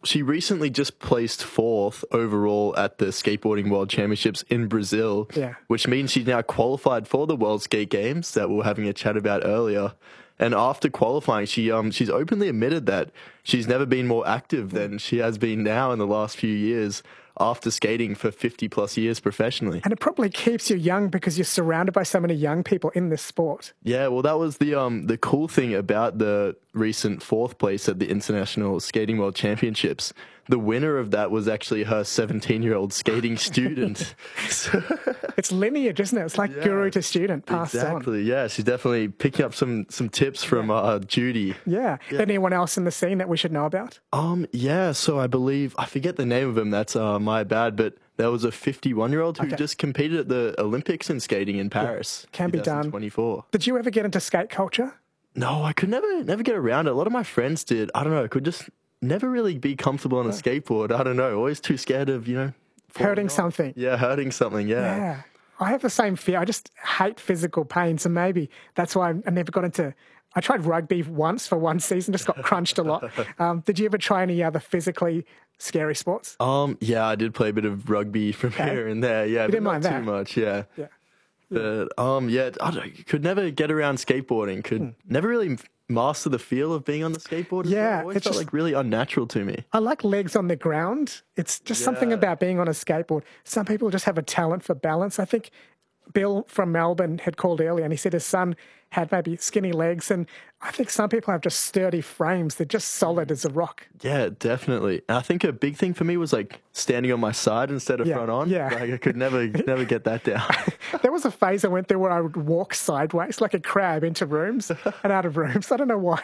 she recently just placed 4th overall at the Skateboarding World Championships in Brazil, which means she's now qualified for the World Skate Games that we were having a chat about earlier. And after qualifying, she's openly admitted that she's never been more active than she has been now in the last few years after skating for 50 plus years professionally. And it probably keeps you young because you're surrounded by so many young people in this sport. Yeah, well, that was the cool thing about the recent 4th place at the International Skating World Championships. The winner of that was actually her 17-year-old skating student. It's lineage, isn't it? It's like guru to student, passed on. Exactly, yeah. She's definitely picking up some tips from Judy. Yeah. Anyone else in the scene that we should know about? Yeah, so I forget the name of him, that's my bad, but there was a 51-year-old who just competed at the Olympics in skating in Paris. Can be done. 2024. Did you ever get into skate culture? No, I could never get around it. A lot of my friends did. I don't know, I could just never really be comfortable on a skateboard. I don't know, always too scared of, hurting something. Yeah, hurting something, Yeah. I have the same fear. I just hate physical pain, so maybe that's why I never got into... I tried rugby once for one season, just got crunched a lot. Did you ever try any other phically scary sports? Yeah, I did play a bit of rugby from here and there. Yeah, you didn't mind that? Too much. Yeah. But I could never get around skateboarding. Could never really master the feel of being on the skateboard. It always felt like really unnatural to me. I like legs on the ground. It's just something about being on a skateboard. Some people just have a talent for balance. I think Bill from Melbourne had called earlier and he said his son had maybe skinny legs, and I think some people have just sturdy frames. They're just solid as a rock. Yeah, definitely. And I think a big thing for me was like standing on my side instead of front on. Yeah. Like I could never get that down. There was a phase I went through where I would walk sideways like a crab into rooms and out of rooms. I don't know why.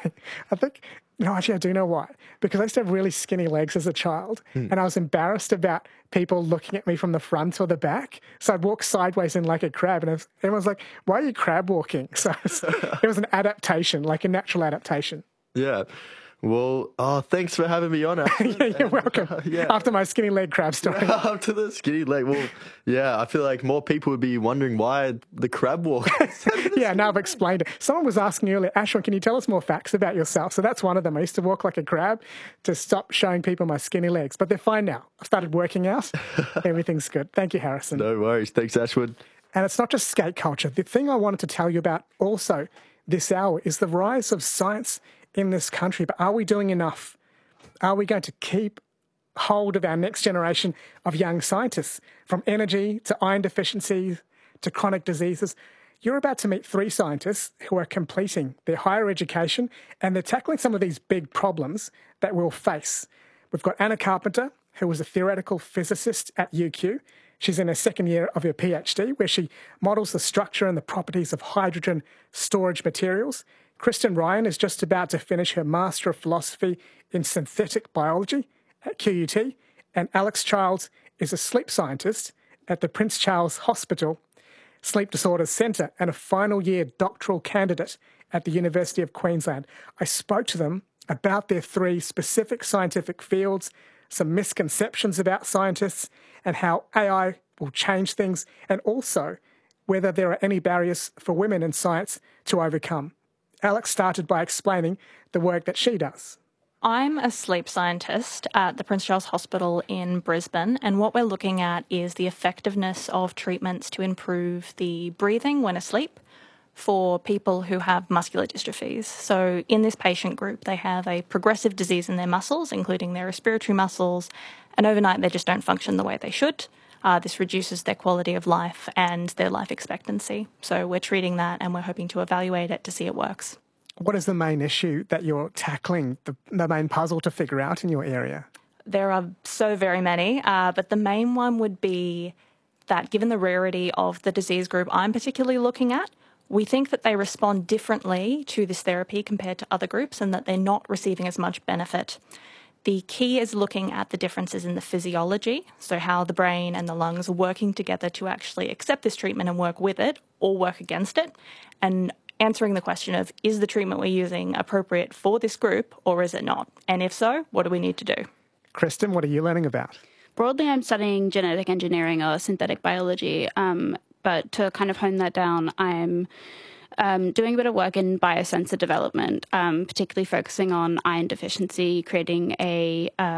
Actually I do know why. Because I used to have really skinny legs as a child and I was embarrassed about people looking at me from the front or the back. So I'd walk sideways in like a crab and everyone was like, why are you crab walking? So it was an adaptation, like a natural adaptation. Yeah. Well, thanks for having me on, Ashwin. You're welcome. After my skinny leg crab story. After the skinny leg. Well, I feel like more people would be wondering why the crab walk. Now I've explained it. Someone was asking earlier, Ashwin, can you tell us more facts about yourself? So that's one of them. I used to walk like a crab to stop showing people my skinny legs. But they're fine now. I've started working out. Everything's good. Thank you, Harrison. No worries. Thanks, Ashwin. And it's not just skate culture. The thing I wanted to tell you about also this hour is the rise of science in this country. But are we doing enough? Are we going to keep hold of our next generation of young scientists, from energy to iron deficiency to chronic diseases? You're about to meet 3 scientists who are completing their higher education and they're tackling some of these big problems that we'll face. We've got Anna Carpenter, who was a theoretical physicist at UQ. She's in her second year of her PhD, where she models the structure and the properties of hydrogen storage materials. Kristen Ryan is just about to finish her Master of Philosophy in Synthetic Biology at QUT. And Alex Childs is a sleep scientist at the Prince Charles Hospital Sleep Disorders Centre and a final year doctoral candidate at the University of Queensland. I spoke to them about their 3 specific scientific fields, some misconceptions about scientists, and how AI will change things, and also whether there are any barriers for women in science to overcome. Alex started by explaining the work that she does. I'm a sleep scientist at the Prince Charles Hospital in Brisbane, and what we're looking at is the effectiveness of treatments to improve the breathing when asleep for people who have muscular dystrophies. So in this patient group, they have a progressive disease in their muscles, including their respiratory muscles, and overnight they just don't function the way they should. This reduces their quality of life and their life expectancy. So we're treating that and we're hoping to evaluate it to see it works. What is the main issue that you're tackling, the main puzzle to figure out in your area? There are so very many, but the main one would be that given the rarity of the disease group I'm particularly looking at, we think that they respond differently to this therapy compared to other groups and that they're not receiving as much benefit. The key is looking at the differences in the physiology, so how the brain and the lungs are working together to actually accept this treatment and work with it or work against it, and answering the question of, is the treatment we're using appropriate for this group or is it not? And if so, what do we need to do? Kristen, what are you learning about? Broadly, I'm studying genetic engineering or synthetic biology, but to kind of hone that down, I'm doing a bit of work in biosensor development, particularly focusing on iron deficiency, creating a